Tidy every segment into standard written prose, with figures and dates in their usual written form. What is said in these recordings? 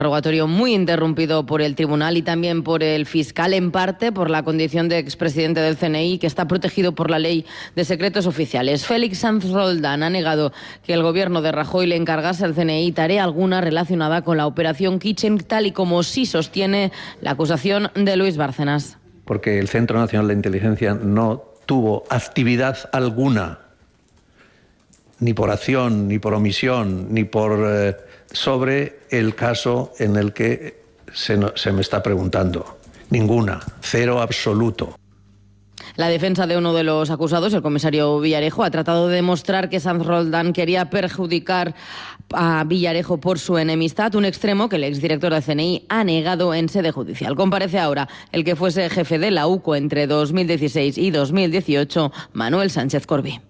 Interrogatorio muy interrumpido por el tribunal y también por el fiscal, en parte por la condición de expresidente del CNI, que está protegido por la ley de secretos oficiales. Félix Sanz Roldán ha negado que el gobierno de Rajoy le encargase al CNI tarea alguna relacionada con la operación Kitchen, tal y como sí sostiene la acusación de Luis Bárcenas. Porque el Centro Nacional de Inteligencia no tuvo actividad alguna, ni por acción, ni por omisión, ni por sobre el caso en el que se me está preguntando. Ninguna, cero absoluto. La defensa de uno de los acusados, el comisario Villarejo, ha tratado de demostrar que Sanz Roldán quería perjudicar a Villarejo por su enemistad, un extremo que el exdirector del CNI ha negado en sede judicial. Comparece ahora el que fuese jefe de la UCO entre 2016 y 2018, Manuel Sánchez Corbí.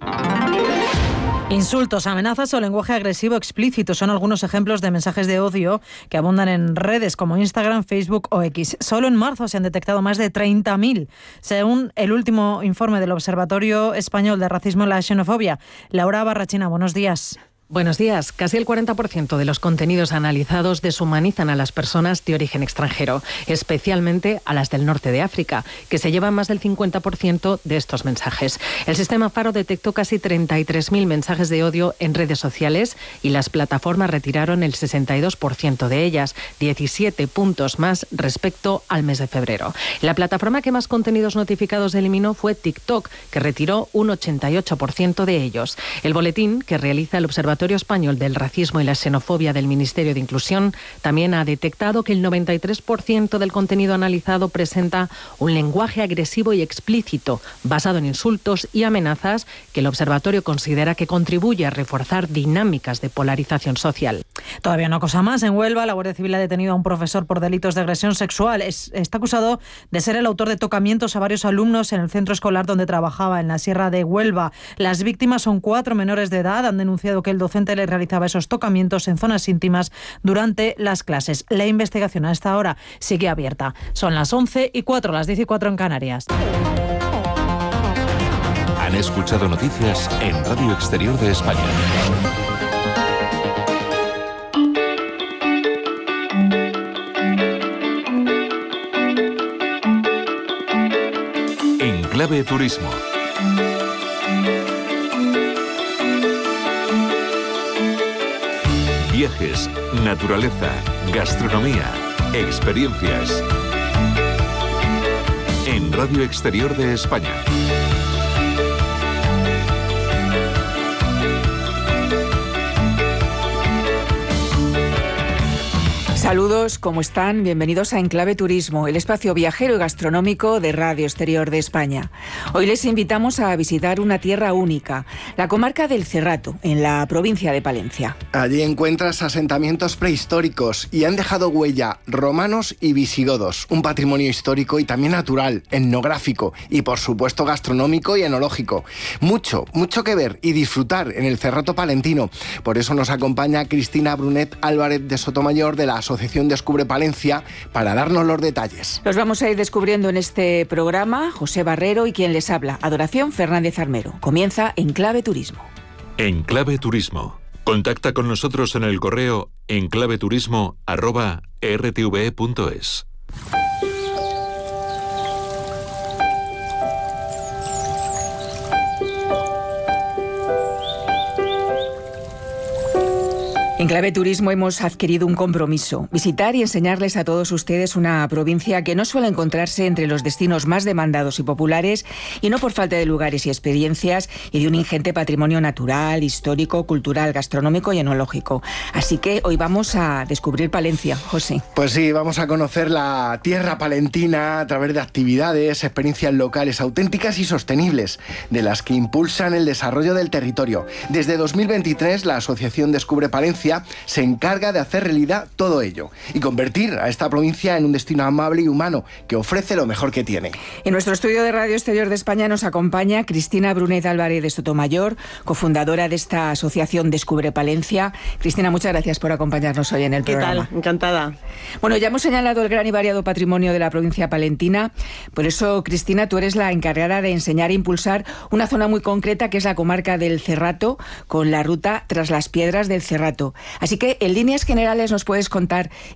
Insultos, amenazas o lenguaje agresivo explícito son algunos ejemplos de mensajes de odio que abundan en redes como Instagram, Facebook o X. Solo en marzo se han detectado más de 30.000, según el último informe del Observatorio Español de Racismo y la Xenofobia. Laura Barrachina, buenos días. Buenos días. Casi el 40% de los contenidos analizados deshumanizan a las personas de origen extranjero, especialmente a las del norte de África, que se llevan más del 50% de estos mensajes. El sistema Faro detectó casi 33.000 mensajes de odio en redes sociales y las plataformas retiraron el 62% de ellas, 17 puntos más respecto al mes de febrero. La plataforma que más contenidos notificados eliminó fue TikTok, que retiró un 88% de ellos. El boletín que realiza el Observatorio Español del Racismo y la Xenofobia del Ministerio de Inclusión también ha detectado que el 93% del contenido analizado presenta un lenguaje agresivo y explícito, basado en insultos y amenazas, que el observatorio considera que contribuye a reforzar dinámicas de polarización social. Todavía una cosa más. En Huelva, la Guardia Civil ha detenido a un profesor por delitos de agresión sexual. Está acusado de ser el autor de tocamientos a varios alumnos en el centro escolar donde trabajaba, en la Sierra de Huelva. Las víctimas son 4 menores de edad. Han denunciado que el docente le realizaba esos tocamientos en zonas íntimas durante las clases. La investigación a esta hora sigue abierta. Son las 11:04, las 10:04 en Canarias. Han escuchado noticias en Radio Exterior de España. En Clave Turismo. Viajes, naturaleza, gastronomía, experiencias. En Radio Exterior de España. Saludos, ¿cómo están? Bienvenidos a Enclave Turismo, el espacio viajero y gastronómico de Radio Exterior de España. Hoy les invitamos a visitar una tierra única, la comarca del Cerrato, en la provincia de Palencia. Allí encuentras asentamientos prehistóricos y han dejado huella romanos y visigodos, un patrimonio histórico y también natural, etnográfico y por supuesto gastronómico y enológico. Mucho que ver y disfrutar en el Cerrato palentino. Por eso nos acompaña Cristina Brunet Álvarez de Sotomayor de la Asociación Descubre Palencia para darnos los detalles. Los vamos a ir descubriendo en este programa. José Barrero y quien les habla, Adoración Fernández Armero. Comienza Enclave Turismo. Enclave Turismo. Contacta con nosotros en el correo enclaveturismo@rtve.es. En Clave Turismo hemos adquirido un compromiso: visitar y enseñarles a todos ustedes una provincia que no suele encontrarse entre los destinos más demandados y populares, y no por falta de lugares y experiencias, y de un ingente patrimonio natural, histórico, cultural, gastronómico y enológico. Así que hoy vamos a descubrir Palencia, José. Pues sí, vamos a conocer la tierra palentina a través de actividades, experiencias locales auténticas y sostenibles, de las que impulsan el desarrollo del territorio. Desde 2023, la Asociación Descubre Palencia se encarga de hacer realidad todo ello y convertir a esta provincia en un destino amable y humano que ofrece lo mejor que tiene. En nuestro estudio de Radio Exterior de España nos acompaña Cristina Brunet Álvarez de Sotomayor, cofundadora de esta asociación Descubre Palencia. Cristina, muchas gracias por acompañarnos hoy en el programa. ¿Qué tal? Encantada. Bueno, ya hemos señalado el gran y variado patrimonio de la provincia palentina. Por eso, Cristina, tú eres la encargada de enseñar e impulsar una zona muy concreta que es la comarca del Cerrato, con la ruta Tras las Piedras del Cerrato. Así que, en líneas generales, nos puedes contar